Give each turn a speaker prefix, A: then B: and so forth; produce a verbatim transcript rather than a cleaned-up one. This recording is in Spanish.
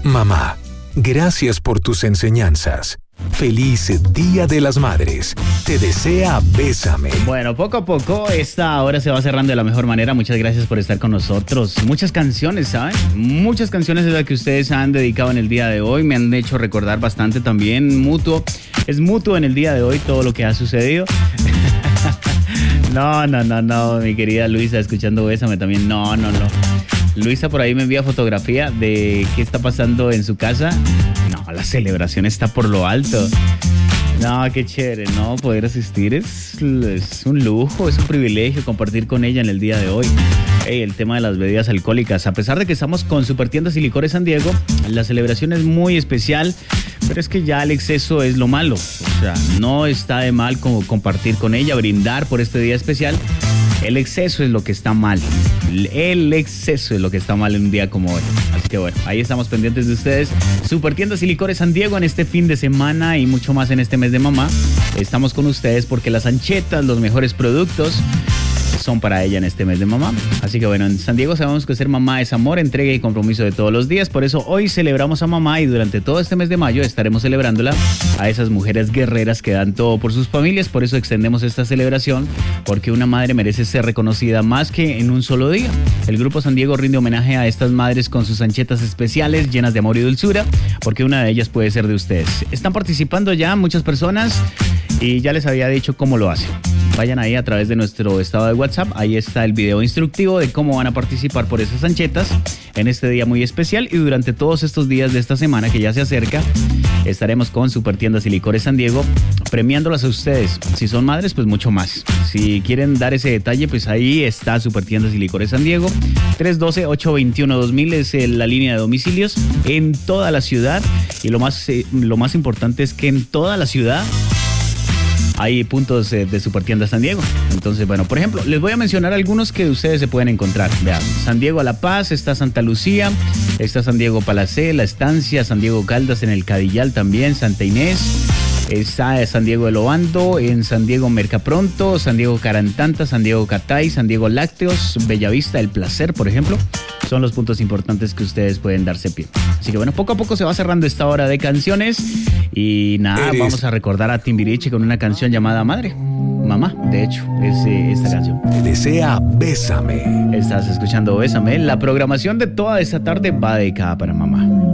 A: Mamá, gracias por tus enseñanzas. Feliz Día de las Madres. Te desea Bésame.
B: Bueno, poco a poco esta hora se va cerrando de la mejor manera. Muchas gracias por estar con nosotros. Muchas canciones, ¿saben? Muchas canciones de las que ustedes han dedicado en el día de hoy. Me han hecho recordar bastante también. Mutuo. Es mutuo en el día de hoy todo lo que ha sucedido. No, no, no, no. Mi querida Luisa, escuchando Bésame también. No, no, no. Luisa por ahí me envía fotografía de qué está pasando en su casa. No, la celebración está por lo alto. No, qué chévere, no, poder asistir es, es un lujo, es un privilegio compartir con ella en el día de hoy. Hey, el tema de las bebidas alcohólicas, a pesar de que estamos con Supertiendas y Licores San Diego, la celebración es muy especial, pero es que ya el exceso es lo malo. O sea, no está de mal como compartir con ella, brindar por este día especial. El exceso es lo que está mal. El exceso es lo que está mal en un día como hoy. Así que bueno, ahí estamos pendientes de ustedes. Supertiendas y Licores San Diego en este fin de semana y mucho más en este mes de mamá. Estamos con ustedes porque las anchetas, los mejores productos, son para ella en este mes de mamá. Así que bueno, en San Diego sabemos que ser mamá es amor, entrega y compromiso de todos los días. Por eso hoy celebramos a mamá y durante todo este mes de mayo estaremos celebrándola a esas mujeres guerreras que dan todo por sus familias. Por eso extendemos esta celebración, porque una madre merece ser reconocida más que en un solo día. El Grupo San Diego rinde homenaje a estas madres con sus anchetas especiales llenas de amor y dulzura, porque una de ellas puede ser de ustedes. Están participando ya muchas personas y ya les había dicho cómo lo hacen. Vayan ahí a través de nuestro estado de WhatsApp. Ahí está el video instructivo de cómo van a participar por esas anchetas en este día muy especial. Y durante todos estos días de esta semana que ya se acerca, estaremos con Supertiendas y Licores San Diego premiándolas a ustedes. Si son madres, pues mucho más. Si quieren dar ese detalle, pues ahí está Supertiendas y Licores San Diego. tres uno dos, ocho dos uno, dos mil es la línea de domicilios en toda la ciudad. Y lo más, eh, lo más importante es que en toda la ciudad hay puntos eh, de Supertiendas San Diego. Entonces, bueno, por ejemplo, les voy a mencionar algunos que ustedes se pueden encontrar. Vean, San Diego a La Paz, está Santa Lucía, está San Diego Palacé, La Estancia, San Diego Caldas en el Cadillal también, Santa Inés, está San Diego El Obando, en San Diego Mercapronto, San Diego Carantanta, San Diego Catay, San Diego Lácteos, Bellavista El Placer, por ejemplo. Son los puntos importantes que ustedes pueden darse pie. Así que bueno, poco a poco se va cerrando esta hora de canciones. Y nada, Eres... vamos a recordar a Timbiriche con una canción llamada Madre. Mamá, de hecho, es eh, esta canción.
A: Te desea Bésame.
B: Estás escuchando Bésame. La programación de toda esta tarde va dedicada para mamá.